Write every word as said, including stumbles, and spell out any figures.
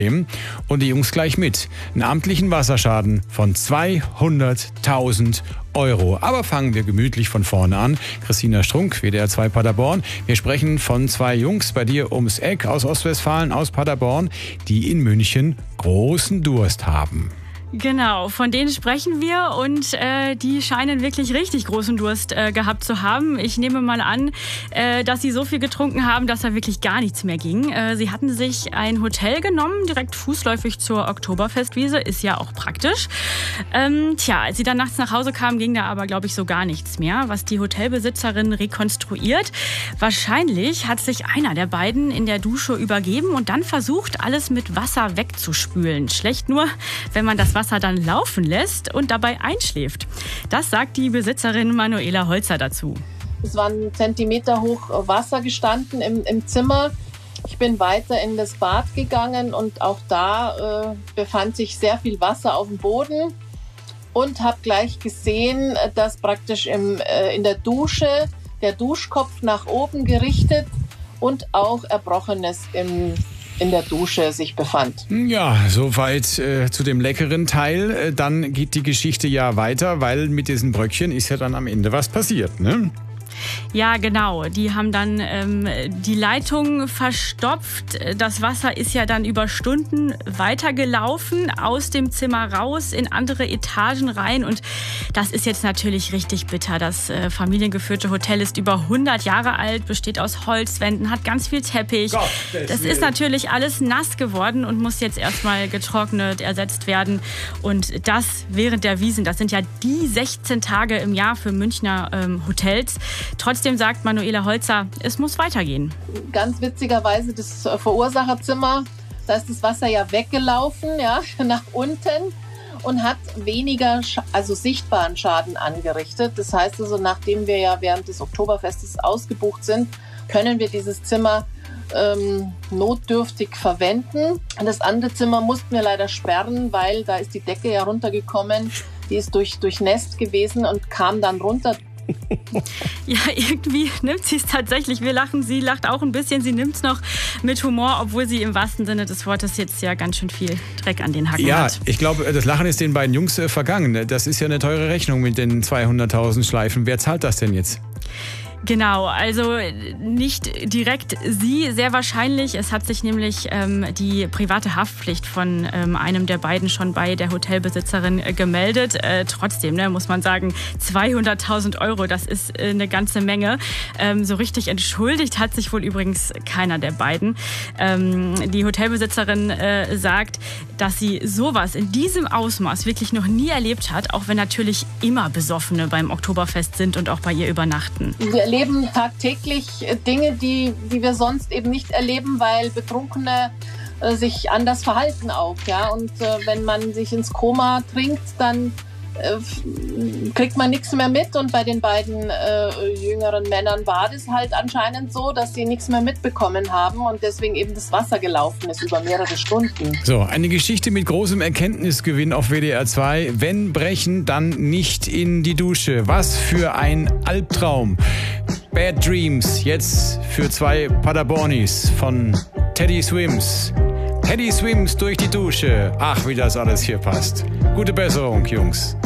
Und die Jungs gleich mit. Einen amtlichen Wasserschaden von zweihunderttausend Euro. Aber fangen wir gemütlich von vorne an. Christina Strunk, W D R zwei Paderborn. Wir sprechen von zwei Jungs bei dir ums Eck aus Ostwestfalen, aus Paderborn, die in München großen Durst haben. Genau, von denen sprechen wir und äh, die scheinen wirklich richtig großen Durst äh, gehabt zu haben. Ich nehme mal an, äh, dass sie so viel getrunken haben, dass da wirklich gar nichts mehr ging. Äh, sie hatten sich ein Hotel genommen, direkt fußläufig zur Oktoberfestwiese, ist ja auch praktisch. Ähm, tja, als sie dann nachts nach Hause kamen, ging da aber, glaube ich, so gar nichts mehr, was die Hotelbesitzerin rekonstruiert. Wahrscheinlich hat sich einer der beiden in der Dusche übergeben und dann versucht, alles mit Wasser wegzuspülen. Schlecht nur, wenn man das Wasser Wasser dann laufen lässt und dabei einschläft. Das sagt die Besitzerin Manuela Holzer dazu. Es war ein Zentimeter hoch Wasser gestanden im, im Zimmer. Ich bin weiter in das Bad gegangen und auch da äh, befand sich sehr viel Wasser auf dem Boden und habe gleich gesehen, dass praktisch im, äh, in der Dusche der Duschkopf nach oben gerichtet und auch Erbrochenes im in der Dusche sich befand. Ja, soweit äh, zu dem leckeren Teil. Äh, dann geht die Geschichte ja weiter, weil mit diesen Bröckchen ist ja dann am Ende was passiert, ne? Ja, genau. Die haben dann ähm, die Leitung verstopft. Das Wasser ist ja dann über Stunden weitergelaufen, aus dem Zimmer raus, in andere Etagen rein. Und das ist jetzt natürlich richtig bitter. Das äh, familiengeführte Hotel ist über hundert Jahre alt, besteht aus Holzwänden, hat ganz viel Teppich. Gott, das ist natürlich alles nass geworden und muss jetzt erstmal getrocknet, ersetzt werden. Und das während der Wiesn. Das sind ja die sechzehn Tage im Jahr für Münchner ähm, Hotels. Trotzdem sagt Manuela Holzer, es muss weitergehen. Ganz witzigerweise das Verursacherzimmer, da ist das Wasser ja weggelaufen, ja, nach unten und hat weniger, also sichtbaren Schaden angerichtet. Das heißt also, nachdem wir ja während des Oktoberfestes ausgebucht sind, können wir dieses Zimmer ähm, notdürftig verwenden. Das andere Zimmer mussten wir leider sperren, weil da ist die Decke ja runtergekommen. Die ist durch, durchnässt gewesen und kam dann runter. Ja, irgendwie nimmt sie es tatsächlich. Wir lachen, sie lacht auch ein bisschen. Sie nimmt es noch mit Humor, obwohl sie im wahrsten Sinne des Wortes jetzt ja ganz schön viel Dreck an den Hacken ja, hat. Ja, ich glaube, das Lachen ist den beiden Jungs äh, vergangen. Das ist ja eine teure Rechnung mit den zweihunderttausend Schleifen. Wer zahlt das denn jetzt? Genau, also nicht direkt sie, sehr wahrscheinlich. Es hat sich nämlich ähm, die private Haftpflicht von ähm, einem der beiden schon bei der Hotelbesitzerin äh, gemeldet. Äh, trotzdem, ne, muss man sagen, zweihunderttausend Euro, das ist äh, eine ganze Menge. Ähm, so richtig entschuldigt hat sich wohl übrigens keiner der beiden. Ähm, die Hotelbesitzerin äh, sagt, dass sie sowas in diesem Ausmaß wirklich noch nie erlebt hat, auch wenn natürlich immer Besoffene beim Oktoberfest sind und auch bei ihr übernachten. Wir erleben tagtäglich Dinge, die, die wir sonst eben nicht erleben, weil Betrunkene äh, sich anders verhalten auch. Ja? Und äh, wenn man sich ins Koma trinkt, dann äh, kriegt man nichts mehr mit. Und bei den beiden äh, jüngeren Männern war das halt anscheinend so, dass sie nichts mehr mitbekommen haben und deswegen eben das Wasser gelaufen ist über mehrere Stunden. So, eine Geschichte mit großem Erkenntnisgewinn auf W D R zwei. Wenn brechen, dann nicht in die Dusche. Was für ein Albtraum. Bad Dreams, jetzt für zwei Paderbornis von Teddy Swims. Teddy Swims durch die Dusche. Ach, wie das alles hier passt. Gute Besserung, Jungs.